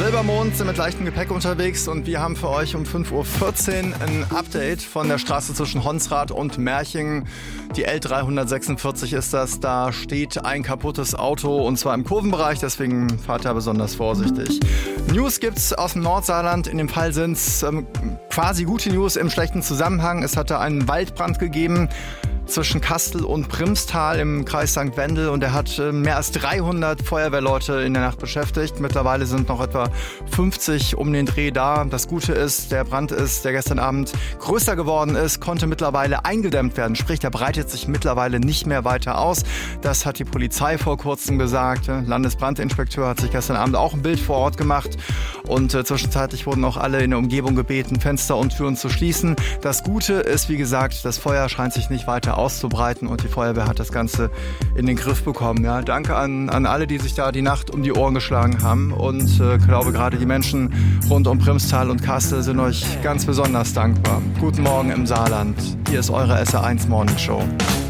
Silbermond sind mit leichtem Gepäck unterwegs und wir haben für euch um 5.14 Uhr ein Update von der Straße zwischen Honsrad und Merchingen. Die L346 ist das. Da steht ein kaputtes Auto und zwar im Kurvenbereich, deswegen fahrt da besonders vorsichtig. News gibt's aus dem Nordsaarland. In dem Fall sind's quasi gute News im schlechten Zusammenhang. Es hatte einen Waldbrand gegeben zwischen Kastel und Primstal im Kreis St. Wendel und er hat mehr als 300 Feuerwehrleute in der Nacht beschäftigt. Mittlerweile sind noch etwa 50 um den Dreh da. Das Gute ist, der Brand der gestern Abend größer geworden ist, konnte mittlerweile eingedämmt werden. Sprich, der breitet sich mittlerweile nicht mehr weiter aus. Das hat die Polizei vor kurzem gesagt. Der Landesbrandinspekteur hat sich gestern Abend auch ein Bild vor Ort gemacht und zwischenzeitlich wurden auch alle in der Umgebung gebeten, Fenster und Türen zu schließen. Das Gute ist, wie gesagt, das Feuer scheint sich nicht weiter auszubreiten und die Feuerwehr hat das Ganze in den Griff bekommen. Ja, danke an alle, die sich da die Nacht um die Ohren geschlagen haben und ich glaube, gerade die Menschen rund um Primstal und Kastel sind euch ganz besonders dankbar. Guten Morgen im Saarland. Hier ist eure SR1 Morning Show.